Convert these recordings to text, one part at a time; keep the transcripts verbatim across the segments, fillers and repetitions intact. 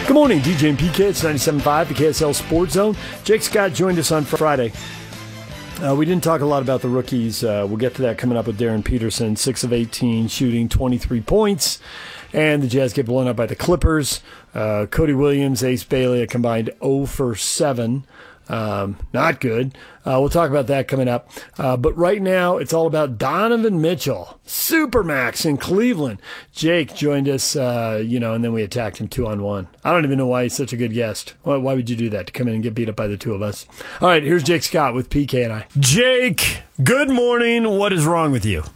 Good morning, D J and P K. It's ninety-seven point five, the K S L Sports Zone. Jake Scott joined us on Friday. Uh, we didn't talk a lot about the rookies. Uh, we'll get to that coming up with Darren Peterson, six of eighteen, shooting twenty-three points. And the Jazz get blown up by the Clippers. Uh, Cody Williams, Ace Bailey, a combined zero for seven. Um, not good. Uh, we'll talk about that coming up. Uh, but right now, it's all about Donovan Mitchell, Supermax in Cleveland. Jake joined us, uh, you know, and then we attacked him two on one. I don't even know why he's such a good guest. Why, why would you do that, to come in and get beat up by the two of us? All right, here's Jake Scott with P K and I. Jake, good morning. What is wrong with you?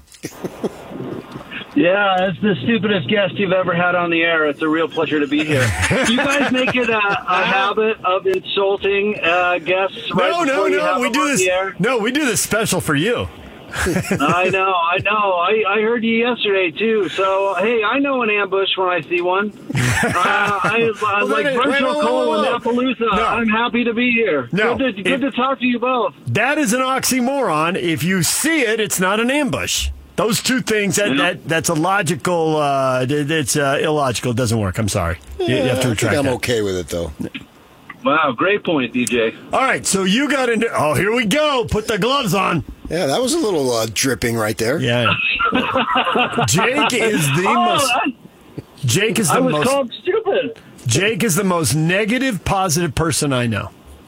Yeah, it's the stupidest guest you've ever had on the air. It's a real pleasure to be here. You guys make it a, a habit of insulting uh, guests right No, no, before you no. have We them do on this. the air? No, we do this special for you. I know, I know. I, I heard you yesterday, too. So, hey, I know an ambush when I see one. Uh, I, I Well, like wait, wait, Virtual whoa, whoa, Cole whoa. and Appaloosa. No. I'm happy to be here. No. Good, to, good It- to talk to you both. That is an oxymoron. If you see it, it's not an ambush. Those two things, that, Yeah. that that's a logical, uh, it's uh, illogical. It doesn't work. I'm sorry. You, you have to I think retract I'm that. okay with it, though. Wow, great point, D J. All right, so you got into, oh, here we go. Put the gloves on. Yeah, that was a little uh, dripping right there. Yeah. Jake is the Oh, most, I, Jake is I the was most, called stupid. Jake is the most negative, positive person I know.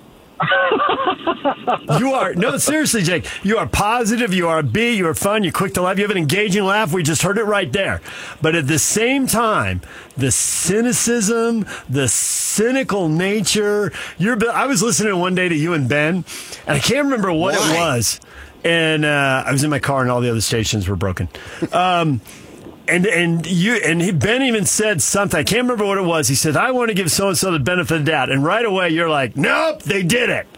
You are, no, seriously, Jake, you are positive, you are a B, you are fun, you're quick to laugh, you have an engaging laugh, we just heard it right there. But at the same time, the cynicism, the cynical nature, you're, I was listening one day to you and Ben, and I can't remember what Why? it was. And uh, I was in my car and all the other stations were broken. Um, And and you and he, Ben even said something. I can't remember what it was. He said, "I want to give so and so the benefit of the doubt." And right away, you're like, "Nope, they did it."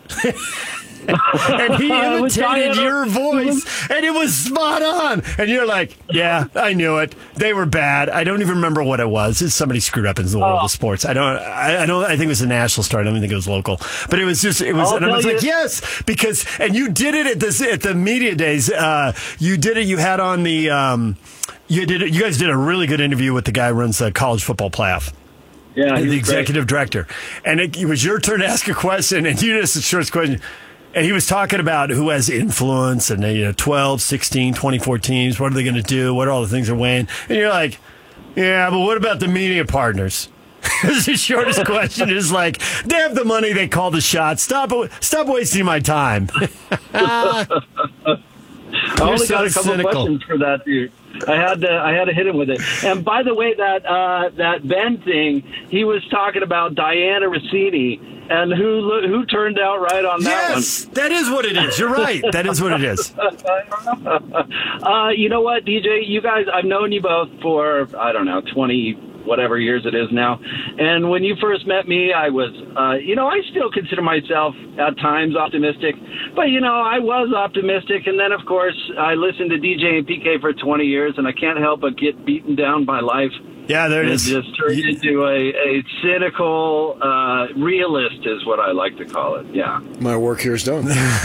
And he I was imitated trying- your voice, and it was spot on. And you're like, "Yeah, I knew it. They were bad. I don't even remember what it was. It's somebody screwed up in the world Oh. of sports. I don't. I, I don't. I think it was a national story. I don't even think it was local. But it was just. It was. I'll and I was tell like, you- yes, because and you did it at this at the media days. Uh, you did it. You had on the. Um, You did. You guys did a really good interview with the guy who runs the college football playoff, Yeah, the he was executive director, and it, it was your turn to ask a question, and you just the shortest question, and he was talking about who has influence, and you know, twelve, sixteen, twenty-four teams. What are they going to do? What are all the things they're weighing? And you're like, yeah, but what about the media partners? It's the shortest question is like, they have the money, they call the shots. Stop, stop wasting my time. I only so got a couple cynical. questions for that, dude. I had to, I had to hit him with it. And by the way, that uh, that Ben thing, he was talking about Diana Rossini, and who who turned out right on that one. Yes, that is what it is. You're right. That is what it is. Uh, you know what, D J? You guys, I've known you both for, I don't know, twenty whatever years it is now. And when you first met me, I was, uh, you know, I still consider myself at times optimistic. But, you know, I was optimistic. And then, of course, I listened to D J and P K for twenty years, and I can't help but get beaten down by life. Yeah, there it And is. just turned You- into a, a cynical uh, realist is what I like to call it. Yeah. My work here is done.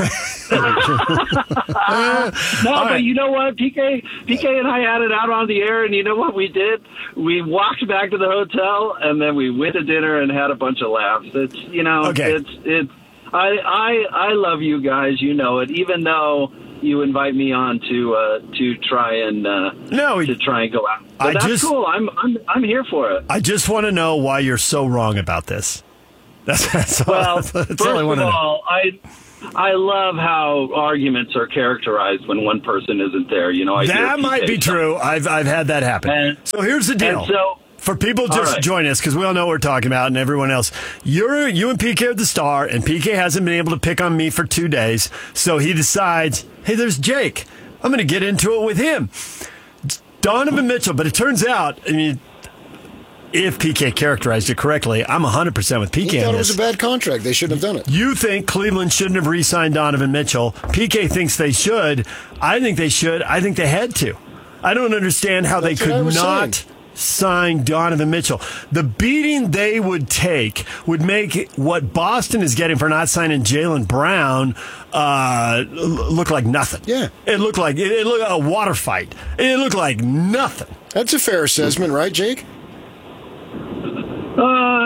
No, but right. you know what, P K, P K and I had it out on the air, and you know what we did? We walked back to the hotel, and then we went to dinner and had a bunch of laughs. It's, you know, Okay. it's, it's, I, I, I love you guys, you know it, even though you invite me on to, uh, to try and, uh, No, we- to try and go out. But I that's just- cool. I'm, I'm, I'm here for it. I just want to know why you're so wrong about this. That's, that's all, Well, that's first all I of want to know. all, I I love how arguments are characterized when one person isn't there. You know, I hear That might P K be true. I've I've had that happen. And- so here's the deal. and so- For people All just right. join us, because we all know what we're talking about, and everyone else. You're you and P K are the star, and P K hasn't been able to pick on me for two days. So he decides, hey, there's Jake. I'm going to get into it with him. Donovan Mitchell. But it turns out, I mean, if P K characterized it correctly, I'm one hundred percent with P K He thought on it was this. a bad contract. They shouldn't have done it. You think Cleveland shouldn't have re-signed Donovan Mitchell. P K thinks they should. I think they should. I think they had to. I don't understand how That's they what I could was not saying. sign Donovan Mitchell. The beating they would take would make what Boston is getting for not signing Jaylen Brown uh, l- look like nothing. Yeah. It looked like it, it looked like a water fight. It looked like nothing. That's a fair assessment, right, Jake? Uh,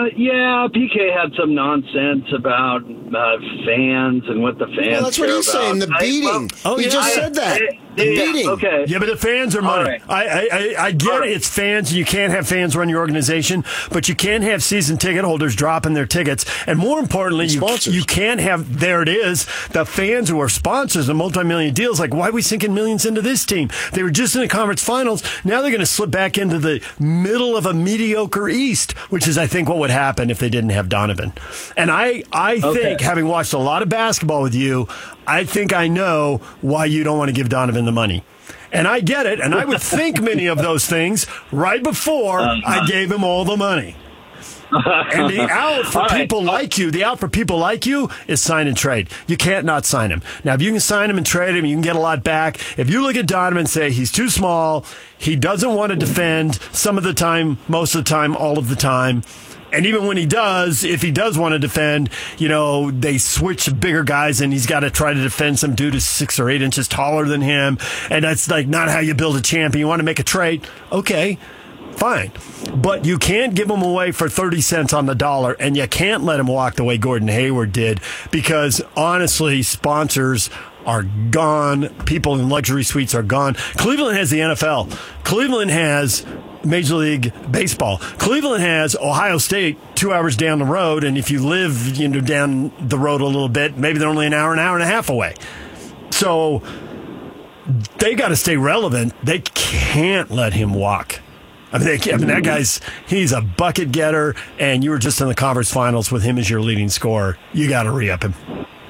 yeah, P K had some nonsense about uh, fans and what the fans. Well, that's what care he's about. saying. The I- beating. Oh, he yeah. just I- said that. I- the yeah, beating. Okay. Yeah, but the fans are money. right. I, I, I, I get All it. right. It's fans. You can't have fans run your organization, but you can have season ticket holders dropping their tickets. And more importantly, you, Sponsors. you can't have, there it is, the fans who are sponsors of multi-million deals. Like, why are we sinking millions into this team? They were just in the conference finals. Now they're going to slip back into the middle of a mediocre East, which is, I think, what would happen if they didn't have Donovan. And I, I Okay. think, having watched a lot of basketball with you, I think I know why you don't want to give Donovan the money. And I get it, and I would think many of those things right before Uh-huh. I gave him all the money. And the out for All right. people like you, the out for people like you is sign and trade. You can't not sign him. Now, if you can sign him and trade him, you can get a lot back. If you look at Donovan and say he's too small, he doesn't want to defend some of the time, most of the time, all of the time. And even when he does, if he does want to defend, you know, they switch bigger guys and he's got to try to defend some dude who's six or eight inches taller than him. And that's like not how you build a champion. You want to make a trade? Okay, fine. But you can't give him away for thirty cents on the dollar, and you can't let him walk the way Gordon Hayward did, because honestly, sponsors are gone. People in luxury suites are gone. Cleveland has the N F L. Cleveland has Major League Baseball. Cleveland has Ohio State two hours down the road, and if you live, you know, down the road a little bit, maybe they're only an hour, an hour and a half away. So they got to stay relevant. They can't let him walk. I mean, they can't, I mean, that guy's, he's a bucket getter, and you were just in the conference finals with him as your leading scorer. You got to re-up him.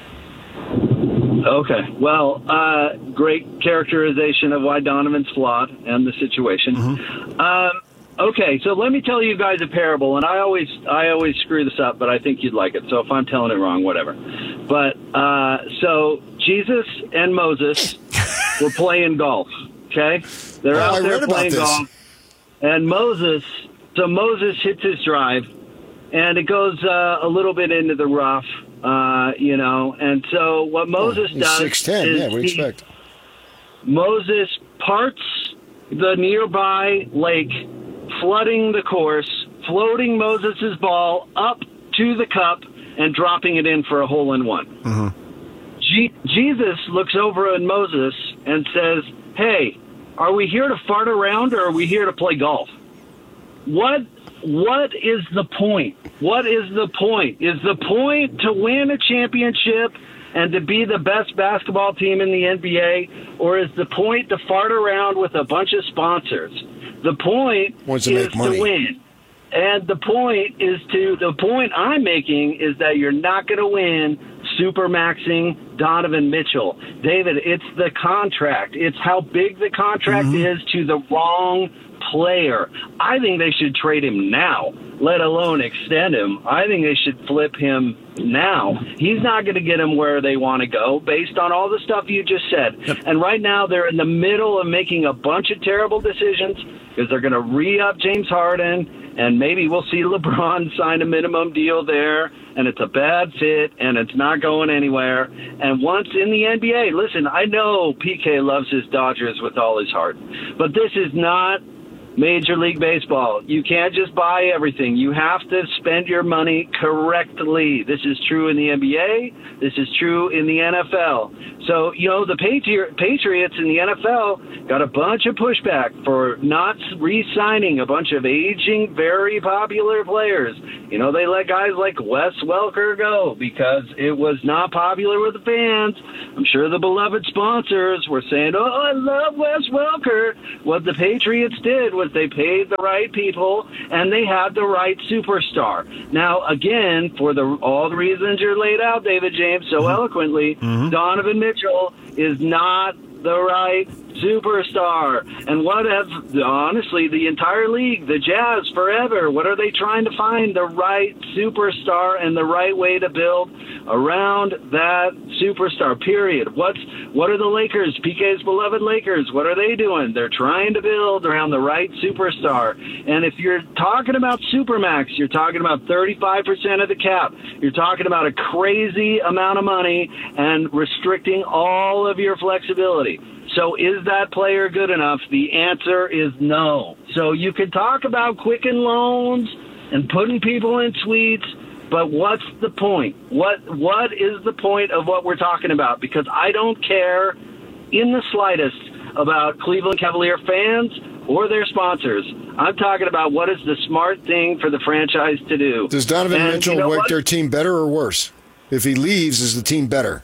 Okay. Well, uh, great characterization of why Donovan's flawed and the situation. Mm-hmm. Um, okay, so let me tell you guys a parable, and I always I always screw this up, but I think you'd like it. So if I'm telling it wrong, whatever. But uh, so Jesus and Moses were playing golf. Okay, they're Oh, out I there read about playing this. golf, and Moses. So Moses hits his drive, and it goes uh, a little bit into the rough. Uh, you know, and so what Moses He's does six ten. is Yeah, we he- expect. Moses parts the nearby lake, flooding the course, floating Moses' ball up to the cup, and dropping it in for a hole-in-one. Mm-hmm. Je- Jesus looks over at Moses and says, "Hey, are we here to fart around or are we here to play golf? What What is the point? What is the point? Is the point to win a championship and to be the best basketball team in the N B A, or is the point to fart around with a bunch of sponsors? The point Wants to is make money. to win. And the point is to the point I'm making is that you're not going to win supermaxing Donovan Mitchell. David, it's the contract. It's how big the contract is to the wrong player. I think they should trade him now, let alone extend him. I think they should flip him now. He's not going to get him where they want to go based on all the stuff you just said. Yep. And right now they're in the middle of making a bunch of terrible decisions because they're going to re-up James Harden, and maybe we'll see LeBron sign a minimum deal there, and it's a bad fit, and it's not going anywhere. And once in the N B A, listen, I know P K loves his Dodgers with all his heart, but this is not Major League Baseball. You can't just buy everything. You have to spend your money correctly. This is true in the N B A. This is true in the N F L. So, you know, the Patri- Patriots in the N F L got a bunch of pushback for not re-signing a bunch of aging, very popular players. You know, they let guys like Wes Welker go because it was not popular with the fans. I'm sure the beloved sponsors were saying, oh, I love Wes Welker. What the Patriots did was they paid the right people and they had the right superstar. Now, again, for the all the reasons you're laid out, David James, so eloquently, Mm-hmm. Donovan Mitchell is not the right superstar. And what have, honestly, the entire league, the Jazz, forever, what are they trying to find? The right superstar and the right way to build around that superstar, period. What's What are the Lakers, P K's beloved Lakers, what are they doing? They're trying to build around the right superstar. And if you're talking about Supermax, you're talking about thirty-five percent of the cap. You're talking about a crazy amount of money and restricting all of your flexibility. So is that player good enough? The answer is no. So you can talk about Quicken loans and putting people in suites. But what's the point? What What is the point of what we're talking about? Because I don't care in the slightest about Cleveland Cavalier fans or their sponsors. I'm talking about what is the smart thing for the franchise to do. Does Donovan and Mitchell you know make what? their team better or worse? If he leaves, is the team better?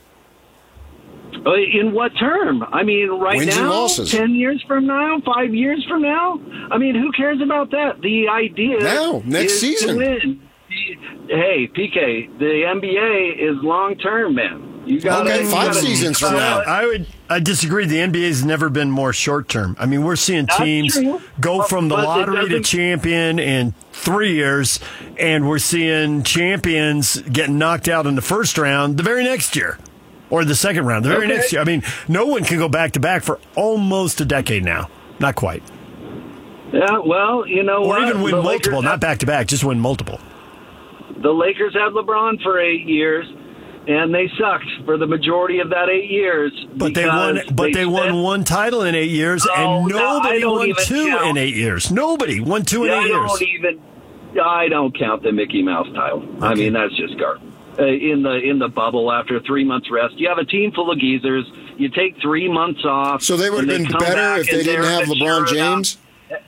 In what term? I mean, right Wins and now, losses. ten years from now, five years from now? I mean, who cares about that? The idea Now, next is season. to win. Hey, P K, the N B A is long-term, man. You got Okay, five seasons from now. I would I disagree. The N B A has never been more short term. I mean, we're seeing That's teams true. go from the But it lottery to doesn't- champion in three years, and we're seeing champions getting knocked out in the first round the very next year, or the second round the very Okay. next year. I mean, no one can go back to back for almost a decade now. Not quite, Yeah, well, you know or what? even win The multiple, Lakers not have- back to back, just win multiple. The Lakers had LeBron for eight years, and they sucked for the majority of that eight years. But they won. because But they, won spent- one title in eight years, Oh, and no, I nobody don't won even two count. in eight years. Nobody won two in I eight years. don't even. I don't count the Mickey Mouse title. I Okay. mean, that's just garbage. Uh, in the in the bubble after three months rest, you have a team full of geezers. You take three months off. So they would have and been come better back if they and didn't they're have LeBron mature James?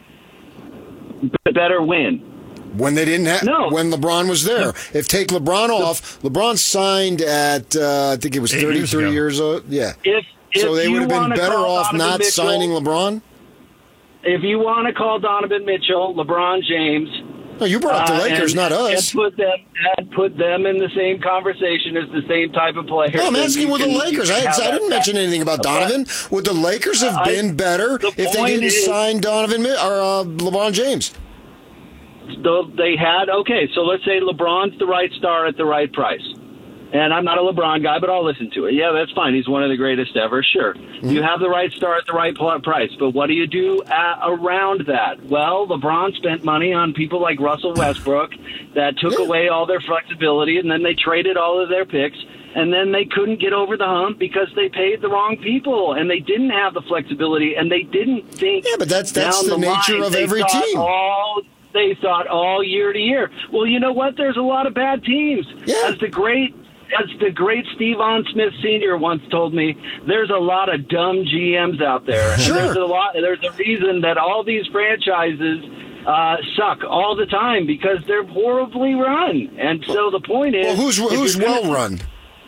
enough- Better win. When they didn't have, No. when LeBron was there. If take LeBron off, LeBron signed at, uh, I think it was Eight years thirty-three ago. years old. Yeah. If, if So they you would have been wanna better call off Donovan not Mitchell- signing LeBron? If you want to call Donovan Mitchell, LeBron James, No, you brought up the uh, Lakers, and, not us. and put them and put them in the same conversation as the same type of player. No, I'm then asking you with the can- you Lakers. I, can have I didn't that. mention anything about Donovan. Would the Lakers have I- been better the if they point didn't is- sign Donovan Mi- or uh, LeBron James? So they had okay. So let's say LeBron's the right star at the right price, and I'm not a LeBron guy, but I'll listen to it. Yeah, that's fine. He's one of the greatest ever. Sure, Mm-hmm. you have the right star at the right pl- price, but what do you do at, around that? Well, LeBron spent money on people like Russell Westbrook that took Yeah. away all their flexibility, and then they traded all of their picks. And then they couldn't get over the hump because they paid the wrong people, and they didn't have the flexibility, and they didn't think. Yeah, but that's- that's down the nature line. of They every thought team. All they thought all year to year. Well, you know what? There's a lot of bad teams. Yeah. As the great as the great Steve On Smith Senior once told me, there's a lot of dumb G Ms out there. And Sure. there's a lot. There's a reason that all these franchises uh, suck all the time because they're horribly run. And so the point is, Well, who's if who's you're gonna- well run?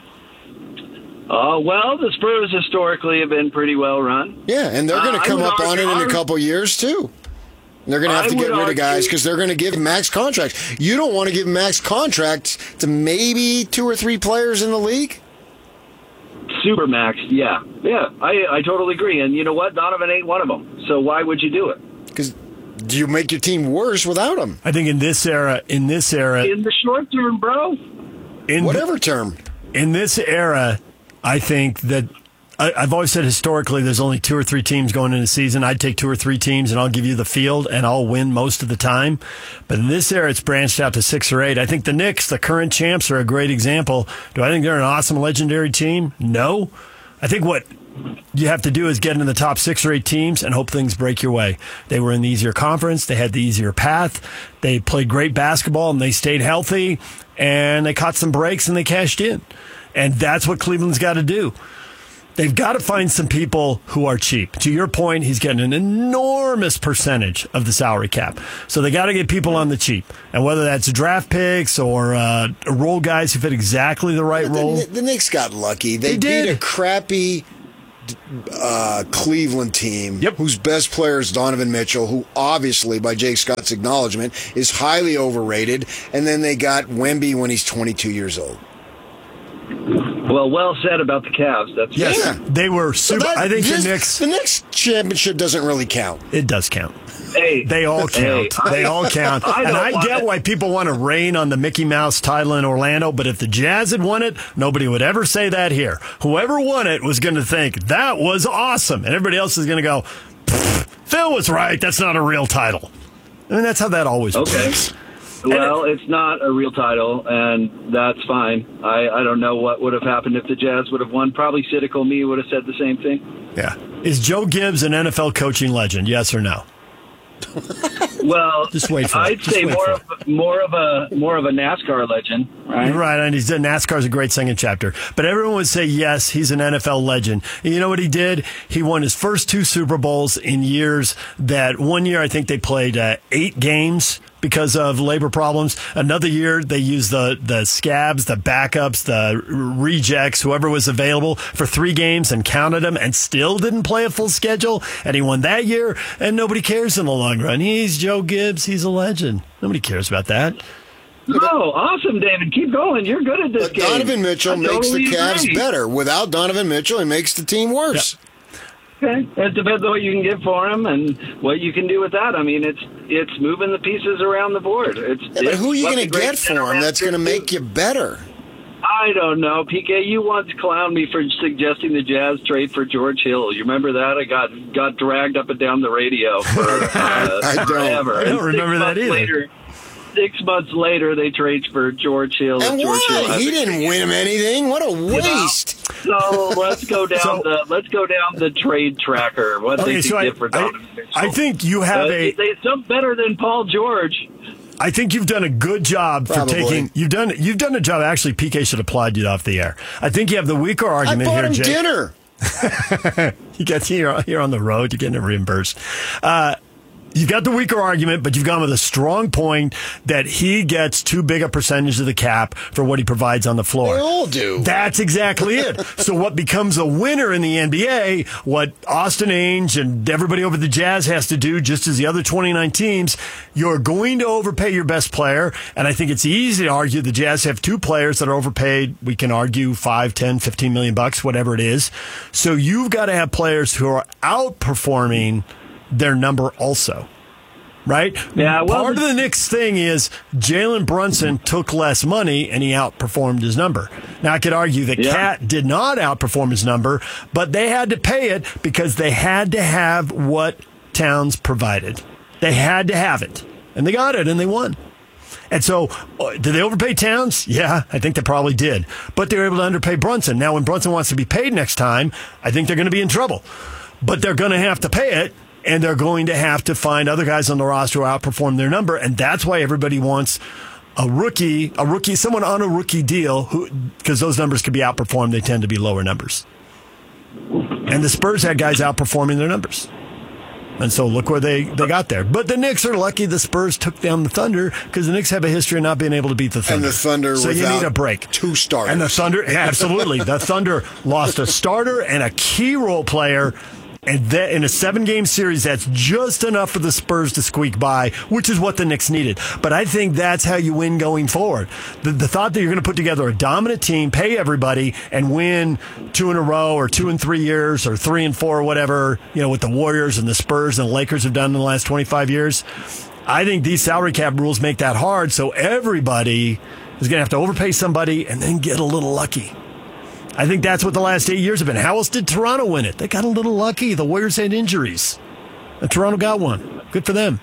Uh, well, the Spurs historically have been pretty well run. Yeah, and they're going Uh, to I come would up on it argue- in I a would- couple years too. They're going to have I to get would rid of guys argue- because they're going to give max contracts. You don't want to give max contracts to maybe two or three players in the league. Supermax, yeah. Yeah, I, I totally agree. And you know what? Donovan ain't one of them. So why would you do it? Because you make your team worse without them. I think in this era, in this era, In the short term, bro. in Whatever term. in this era, I think that I, I've always said historically there's only two or three teams going into the season. I'd take two or three teams and I'll give you the field and I'll win most of the time. But in this era, it's branched out to six or eight. I think the Knicks, the current champs, are a great example. Do I think they're an awesome, legendary team? No. I think what you have to do is get into the top six or eight teams and hope things break your way. They were in the easier conference. They had the easier path. They played great basketball and they stayed healthy and they caught some breaks and they cashed in. And that's what Cleveland's got to do. They've got to find some people who are cheap. To your point, he's getting an enormous percentage of the salary cap. So they got to get people on the cheap. And whether that's draft picks or uh, role guys who fit exactly the right The, role. the, the Knicks got lucky. They, They did. beat a crappy uh, Cleveland team Yep. whose best player is Donovan Mitchell, who obviously, by Jake Scott's acknowledgement, is highly overrated. And then they got Wemby when he's twenty-two years old. Well, well said about the Cavs. That's Yes, Yeah. they were So super. that- I think this- the Knicks, The Knicks championship doesn't really count. it does count. Hey, They all hey, count. They all count. I And don't I want get it. why people want to rain on the Mickey Mouse title in Orlando, but if the Jazz had won it, nobody would ever say that here. Whoever won it was going to think, that was awesome. And everybody else is going to go, Phil was right. That's not a real title. I mean, that's how that always Okay. works. Well, it's not a real title, and that's fine. I, I don't know what would have happened if the Jazz would have won. Probably cynical me would have said the same thing. Yeah. Is Joe Gibbs an N F L coaching legend? Yes or no? Well, Just wait for it. I'd Just say wait more for of more of a more of a NASCAR legend, right? Right, and he's NASCAR's a great second chapter. But everyone would say, yes, he's an N F L legend. And you know what he did? He won his first two Super Bowls in years that one year I think they played uh, eight games because of labor problems. Another year they used the, the scabs, the backups, the rejects, whoever was available for three games and counted them and still didn't play a full schedule. And he won that year, and nobody cares in the long run. He's Joe Gibbs. He's a legend. Nobody cares about that. Oh, awesome, David. Keep going. You're good at this But game. Donovan Mitchell I makes totally the Cavs agree. better. Without Donovan Mitchell, he makes the team worse. Yeah. Okay. It depends on what you can get for him and what you can do with that. I mean, it's it's moving the pieces around the board. It's, Yeah, but it's who are you what going the to great get for him that's going to make you better? I don't know. P K, you once clowned me for suggesting the Jazz trade for George Hill. You remember that? I got got dragged up and down the radio for uh, I don't. forever. I don't And six remember that months either. Later, six months later, they trade for George Hill. And George Hill why? has He a- didn't win him anything. What a waste. So let's go down So- the let's go down the trade tracker. What Okay, they so I, get for I, Donovan Mitchell. I think you have Uh, a. they some better than Paul George. I think you've done a good job for Probably. taking. You've done. You've done a job. Actually, P K should applaud you off the air. I think you have the weaker I argument bought here, him Jake. dinner. You get here. You're on the road. You're getting it reimbursed. Uh, You've got the weaker argument, but you've gone with a strong point that he gets too big a percentage of the cap for what he provides on the floor. They all do. That's exactly it. So what becomes a winner in the N B A, what Austin Ainge and everybody over the Jazz has to do, just as the other twenty-nine teams, you're going to overpay your best player. And I think it's easy to argue the Jazz have two players that are overpaid. We can argue five, ten, fifteen million bucks, whatever it is. So you've got to have players who are outperforming their number also. Right? Yeah, well, Part of the Knicks thing is Jalen Brunson took less money and he outperformed his number. Now, I could argue that Yeah. Cat did not outperform his number, but they had to pay it because they had to have what Towns provided. They had to have it. And they got it, and they won. And so, uh, did they overpay Towns? Yeah, I think they probably did. But they were able to underpay Brunson. Now, when Brunson wants to be paid next time, I think they're going to be in trouble. But they're going to have to pay it. And they're going to have to find other guys on the roster who outperform their number. And that's why everybody wants a rookie, a rookie, someone on a rookie deal, who because those numbers could be outperformed. They tend to be lower numbers. And the Spurs had guys outperforming their numbers. And so look where they, they got there. But the Knicks are lucky the Spurs took down the Thunder because the Knicks have a history of not being able to beat the Thunder. And the Thunder so you without need a break. two starters. And the Thunder, yeah, absolutely. The Thunder lost a starter and a key role player. And that in a seven-game series, that's just enough for the Spurs to squeak by, which is what the Knicks needed. But I think that's how you win going forward. The, the thought that you're going to put together a dominant team, pay everybody, and win two in a row or two in three years or three and four or whatever, you know, what the Warriors and the Spurs and the Lakers have done in the last twenty-five years, I think these salary cap rules make that hard. So everybody is going to have to overpay somebody and then get a little lucky. I think that's what the last eight years have been. How else did Toronto win it? They got a little lucky. The Warriors had injuries. And Toronto got one. Good for them.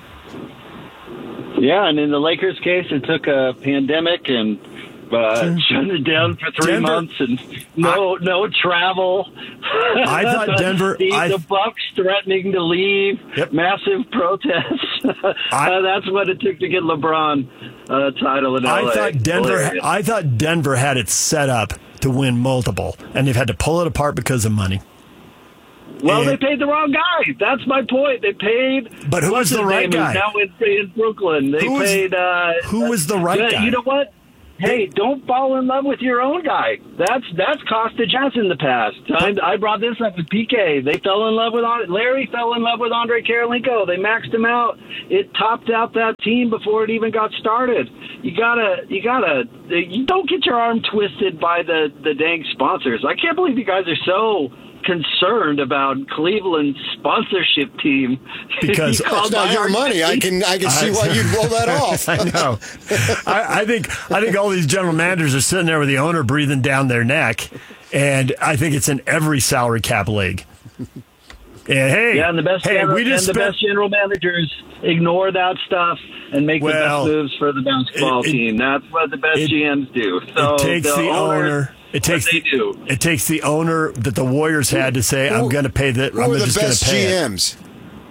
Yeah, and in the Lakers' case, it took a pandemic and uh, shut it down for three Denver- months and no no travel. I thought Denver- the, I- the Bucks threatening to leave. Yep. Massive protests. I- uh, that's what it took to get LeBron a title in L A. I thought Denver Hilarious. I thought Denver had it set up to win multiple, and they've had to pull it apart because of money. Well, and- they paid the wrong guy. That's my point. They paid. But who what's was the his right name, guy? who's now in, in Brooklyn. They Who was- paid. Uh, who was the right uh, guy? You know what? Hey, don't fall in love with your own guy. That's that's cost the Jazz in the past. I, I brought this up with P K. They fell in love with Larry. Fell in love with Andre Karolinko. They maxed him out. It topped out that team before it even got started. You gotta, you gotta, you don't get your arm twisted by the the dang sponsors. I can't believe you guys are so concerned about Cleveland's sponsorship team. Because- You It's called not my your arm- money. I can I can see why you'd blow that off. I know. I, I think I think all these general managers are sitting there with the owner breathing down their neck, and I think it's in every salary cap league. And hey, Yeah, and the best hey, general, we just and the spent, best general managers ignore that stuff and make Well, the best moves for the basketball it- it- team. That's what the best it- G Ms do. So it takes the, owner. It takes what they the, do. it takes the owner that the Warriors had to say, "I'm Who- going to pay that. Who I'm are the just going best to pay G it." Ms?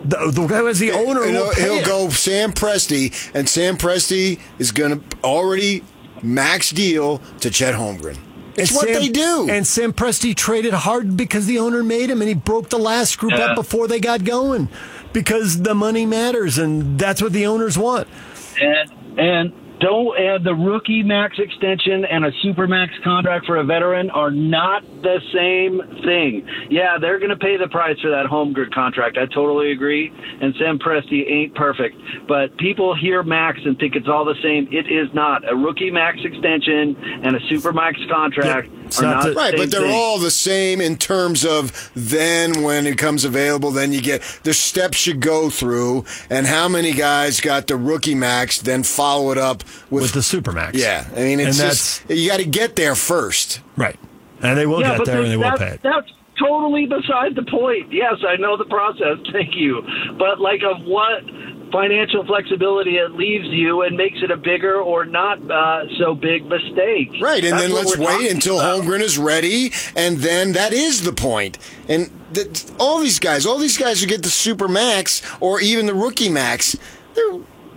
The, the guy who has the owner You know, will pay he'll it. go Sam Presti, and Sam Presti is going to already max deal to Chet Holmgren. It's And what Sam- they do. And Sam Presti traded hard because the owner made him, and he broke the last group Yeah. up before they got going because the money matters, and that's what the owners want. And and don't and the rookie max extension and a super max contract for a veteran are not the same thing. Yeah, they're going to pay the price for that Holmgren contract. I totally agree. And Sam Presti ain't perfect, but people hear max and think it's all the same. It is not. A rookie max extension and a super max contract Yeah, it's are not not the- the Right, same but they're thing. all the same in terms of then when it comes available, then you get the steps you go through, and how many guys got the rookie max, then follow it up with, With the Supermax. yeah. I mean, it's And just you got to get there first. Right. And they will Yeah, get but there, the- and they will that's, pay it. That's totally beside the point. Yes, I know the process. Thank you. But like of what financial flexibility it leaves you and makes it a bigger or not uh, so big mistake. Right, and That's then what let's we're wait talking until about. Holmgren is ready, and then that is the point. And th- all these guys, all these guys who get the super max or even the rookie max, they're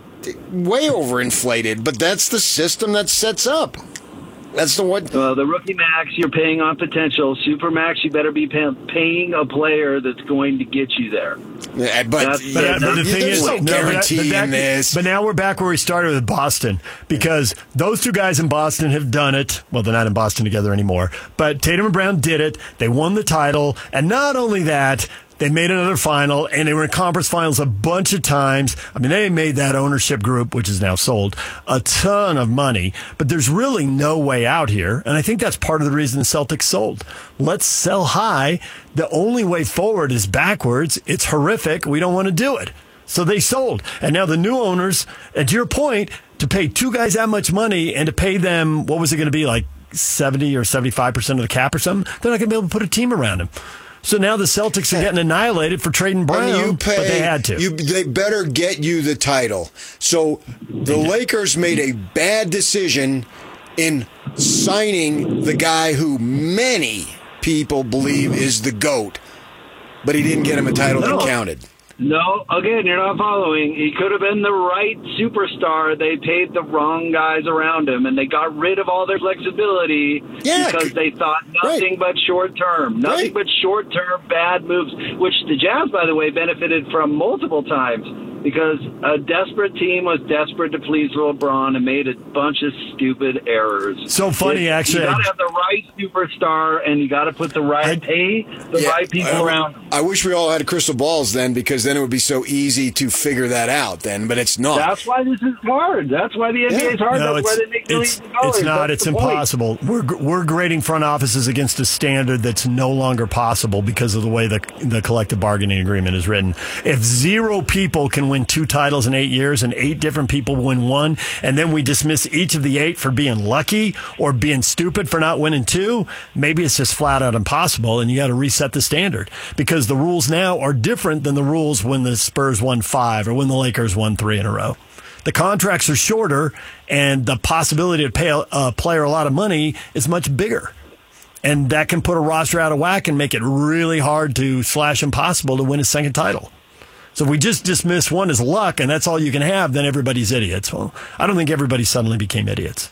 way overinflated. But that's the system that sets up. That's the what. Uh, the rookie max, you're paying on potential. Super max, you better be pay- paying a player that's going to get you there. Yeah, but That's- But, yeah, uh, but the there's thing is, no no, but guarantee that- but that- in this. But now we're back where we started with Boston because those two guys in Boston have done it. Well, they're not in Boston together anymore. But Tatum and Brown did it. They won the title, and not only that, they made another final, and they were in conference finals a bunch of times. I mean, they made that ownership group, which is now sold, a ton of money. But there's really no way out here, and I think that's part of the reason the Celtics sold. Let's sell high. The only way forward is backwards. It's horrific. We don't want to do it. So they sold. And now the new owners, and to your point, to pay two guys that much money and to pay them, what was it going to be, like seventy or seventy-five percent of the cap or something? They're not going to be able to put a team around him. So now the Celtics are getting annihilated for trading Brown, And you pay, but they had to. You, they better get you the title. So the Lakers made a bad decision in signing the guy who many people believe is the GOAT, but he didn't get him a title No. that counted. No, again, you're not following. He could have been the right superstar. They paid the wrong guys around him, and they got rid of all their flexibility Yeah, because c- they thought nothing right. but short term. Nothing Right. but short term bad moves, which the Jazz, by the way, benefited from multiple times because a desperate team was desperate to please LeBron and made a bunch of stupid errors. So funny, It- actually. You got to have the right superstar, and you got to put the right, I- pay the Yeah, right people I, around. I wish we all had crystal balls then, because then it would be so easy to figure that out then, but it's not. That's why this is hard. That's why the N B A is hard. No, That's it's, why they make millions it's, of dollars. it's not. That's It's the point. impossible. We're we're grading front offices against a standard that's no longer possible because of the way the the collective bargaining agreement is written. If zero people can win two titles in eight years and eight different people win one, and then we dismiss each of the eight for being lucky or being stupid for not winning two, maybe it's just flat out impossible, and you got to reset the standard because the rules now are different than the rules when the Spurs won five or when the Lakers won three in a row. The contracts are shorter, and the possibility to pay a, a player a lot of money is much bigger. And that can put a roster out of whack and make it really hard to slash impossible to win a second title. So if we just dismiss one as luck and that's all you can have, then everybody's idiots. Well, I don't think everybody suddenly became idiots.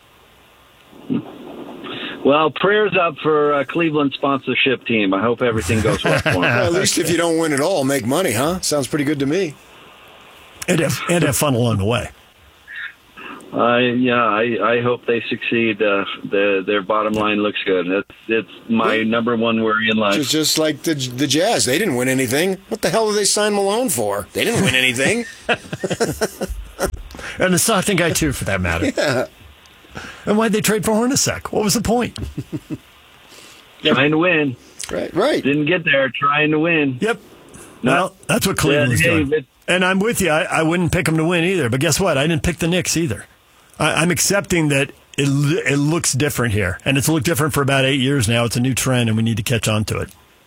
Well, prayers up for uh, Cleveland sponsorship team. I hope everything goes well for them. Well, at least if you don't win at all, make money, huh? Sounds pretty good to me. And have, and have fun along the way. I yeah, I, I hope they succeed. Uh, the, their bottom line looks good. It's, it's my number one worry in life. Just, just like the the Jazz, they didn't win anything. What the hell did they sign Malone for? They didn't win anything. And the Stockton guy, too, for that matter. Yeah. And why'd they trade for Hornacek? What was the point? Trying to win. Right, right. Didn't get there. Trying to win. Yep. Well, that's what Cleveland's Yeah, hey, doing. but- And I'm with you. I, I wouldn't pick them to win either. But guess what? I didn't pick the Knicks either. I, I'm accepting that it it looks different here. And it's looked different for about eight years now. It's a new trend, and we need to catch on to it.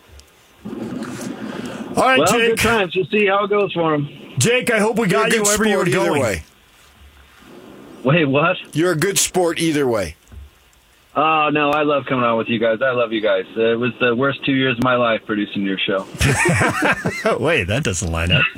All right, Well, Jake. good times. We'll see how it goes for them. Jake, I hope we You're a got you good wherever you were sport either going. way. Wait, what? You're a good sport either way. Oh, no, I love coming on with you guys. I love you guys. Uh, it was the worst two years of my life producing your show. Wait, that doesn't line up.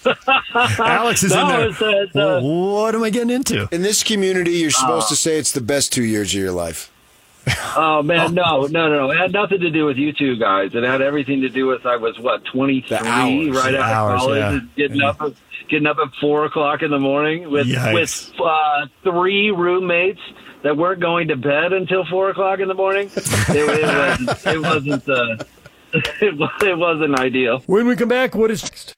Alex is no, in there. It's, uh, it's, uh, what am I getting into? In this community, you're supposed uh, to say it's the best two years of your life. Oh, man, no, no, no. It had nothing to do with you two guys. It had everything to do with, I was, what, twenty-three, hours, right after hours, college, yeah. and getting, up at, getting up at four o'clock in the morning with, with uh, three roommates that weren't going to bed until four o'clock in the morning. It, it wasn't, it wasn't, uh, it, was, it wasn't ideal. When we come back, what is next?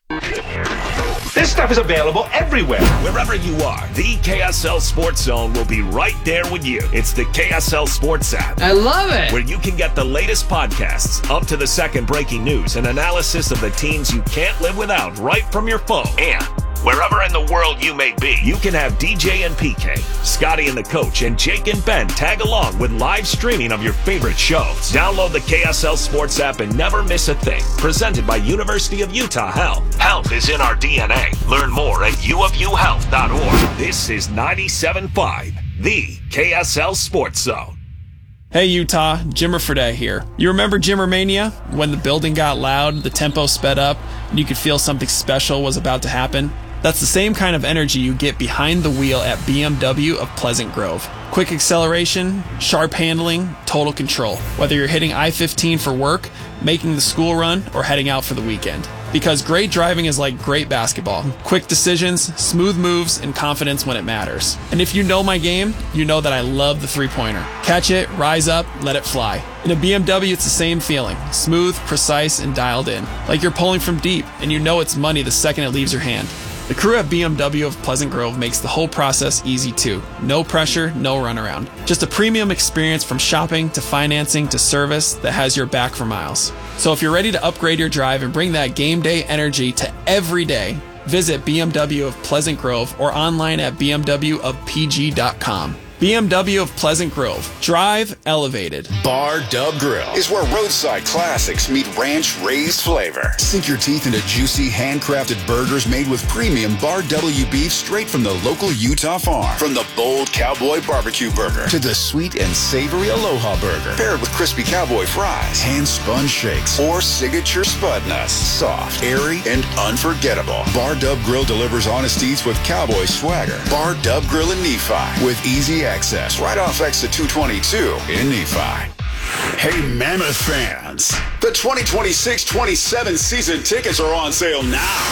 This stuff is available everywhere. Wherever you are, the K S L Sports Zone will be right there with you. It's the K S L Sports app. I love it. Where you can get the latest podcasts, up to the second breaking news, and analysis of the teams you can't live without right from your phone. And wherever in the world you may be, you can have D J and P K, Scotty and the Coach, and Jake and Ben tag along with live streaming of your favorite shows. Download the K S L Sports app and never miss a thing. Presented by University of Utah Health. Health is in our D N A. Learn more at u of u health dot org. This is ninety-seven point five, the K S L Sports Zone. Hey Utah, Jimmer Fredette here. You remember Jimmermania? When the building got loud, the tempo sped up, and you could feel something special was about to happen? That's the same kind of energy you get behind the wheel at B M W of Pleasant Grove. Quick acceleration, sharp handling, total control. Whether you're hitting I fifteen for work, making the school run, or heading out for the weekend. Because great driving is like great basketball. Quick decisions, smooth moves, and confidence when it matters. And if you know my game, you know that I love the three-pointer. Catch it, rise up, let it fly. In a B M W, it's the same feeling. Smooth, precise, and dialed in. Like you're pulling from deep, and you know it's money the second it leaves your hand. The crew at B M W of Pleasant Grove makes the whole process easy too. No pressure, no runaround. Just a premium experience from shopping to financing to service that has your back for miles. So if you're ready to upgrade your drive and bring that game day energy to every day, visit B M W of Pleasant Grove or online at b m w of p g dot com. B M W of Pleasant Grove. Drive elevated. Bar Dub Grill is where roadside classics meet ranch-raised flavor. Sink your teeth into juicy, handcrafted burgers made with premium Bar W beef straight from the local Utah farm. From the bold cowboy barbecue burger to the sweet and savory Aloha burger, paired with crispy cowboy fries, hand-spun shakes, or signature spud nuts. Soft, airy, and unforgettable. Bar Dub Grill delivers honest eats with cowboy swagger. Bar Dub Grill in Nephi with easy access right off exit two twenty-two in Nephi. Hey, Mammoth fans, the twenty twenty-six twenty-seven season tickets are on sale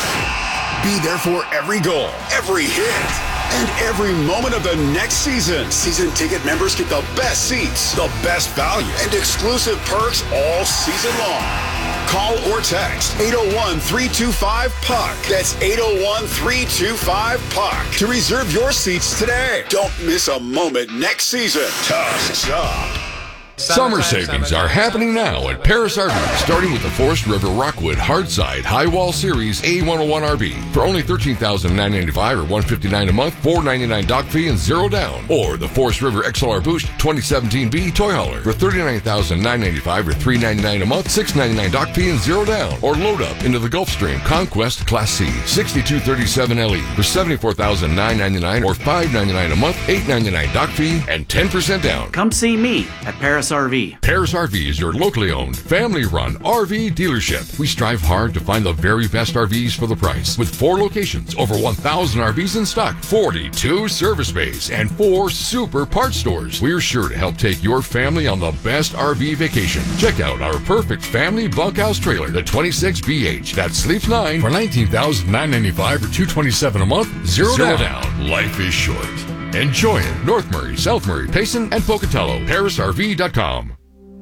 now. Be there for every goal, every hit, and every moment of the next season. Season ticket members get the best seats, the best value, and exclusive perks all season long. Call or text eight oh one, three two five, P U C K. That's eight oh one, three two five, P U C K to reserve your seats today. Don't miss a moment next season. Tusk up. Summer savings are happening now at Paris R V, starting with the Forest River Rockwood Hardside High Wall Series A one oh one R V for only thirteen thousand nine hundred ninety-five dollars or one hundred fifty-nine dollars a month, four hundred ninety-nine dollars dock fee and zero down. Or the Forest River X L R Boost twenty seventeen B Toy Hauler for thirty-nine thousand nine hundred ninety-five dollars or three hundred ninety-nine dollars a month, six hundred ninety-nine dollars dock fee and zero down. Or load up into the Gulfstream Conquest Class C sixty-two thirty-seven L E for seventy-four thousand nine hundred ninety-nine dollars or five hundred ninety-nine dollars a month, eight hundred ninety-nine dollars dock fee and ten percent down. Come see me at Paris R V. Paris R V is your locally owned, family-run R V dealership. We strive hard to find the very best R Vs for the price. With four locations, over one thousand R Vs in stock, forty-two service bays, and four super parts stores, we're sure to help take your family on the best R V vacation. Check out our perfect family bunkhouse trailer, the twenty-six B H, that sleeps nine for nineteen thousand nine hundred ninety-five dollars or two hundred twenty-seven dollars a month, zero, zero down. down. Life is short. Enjoy it. North Murray, South Murray, Payson, and Pocatello. Paris R V dot com.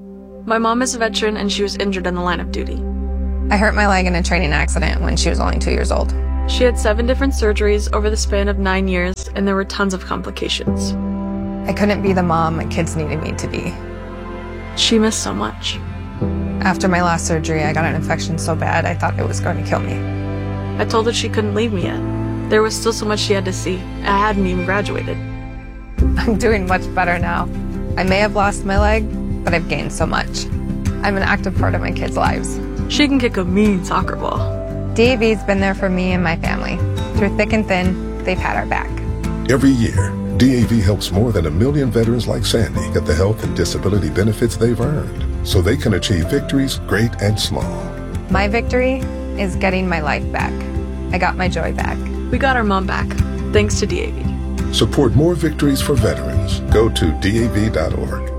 My mom is a veteran and she was injured in the line of duty. I hurt my leg in a training accident when she was only two years old. She had seven different surgeries over the span of nine years and there were tons of complications. I couldn't be the mom my kids needed me to be. She missed so much. After my last surgery, I got an infection so bad I thought it was going to kill me. I told her she couldn't leave me yet. There was still so much she had to see. I hadn't even graduated. I'm doing much better now. I may have lost my leg, but I've gained so much. I'm an active part of my kids' lives. She can kick a mean soccer ball. D A V's been there for me and my family. Through thick and thin, they've had our back. Every year, D A V helps more than a million veterans like Sandy get the health and disability benefits they've earned so they can achieve victories great and small. My victory is getting my life back. I got my joy back. We got our mom back, thanks to D A V. Support more victories for veterans. Go to D A V dot org.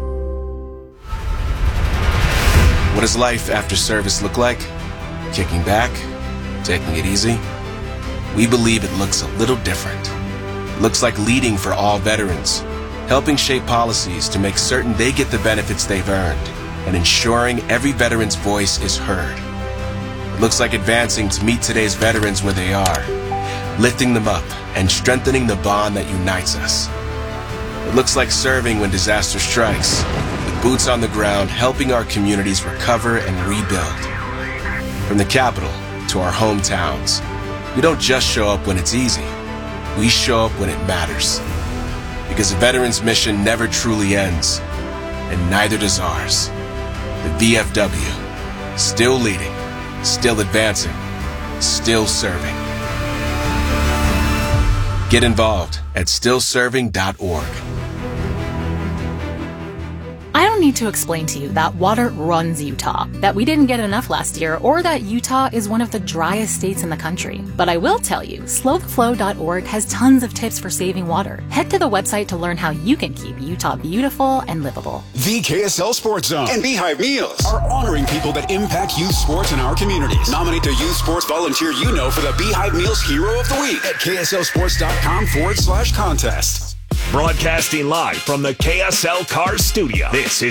What does life after service look like? Kicking back? Taking it easy? We believe it looks a little different. It looks like leading for all veterans, helping shape policies to make certain they get the benefits they've earned, and ensuring every veteran's voice is heard. It looks like advancing to meet today's veterans where they are, lifting them up and strengthening the bond that unites us. It looks like serving when disaster strikes, with boots on the ground helping our communities recover and rebuild. From the capital to our hometowns, we don't just show up when it's easy. We show up when it matters. Because the veteran's mission never truly ends, and neither does ours. The V F W, still leading, still advancing, still serving. Get involved at still serving dot org. I don't need to explain to you that water runs Utah, that we didn't get enough last year, or that Utah is one of the driest states in the country. But I will tell you, slow the flow dot org has tons of tips for saving water. Head to the website to learn how you can keep Utah beautiful and livable. The K S L Sports Zone and Beehive Meals are honoring people that impact youth sports in our communities. Nominate the youth sports volunteer you know for the Beehive Meals Hero of the Week at K S L sports dot com forward slash contest. Broadcasting live from the K S L Cars studio. This is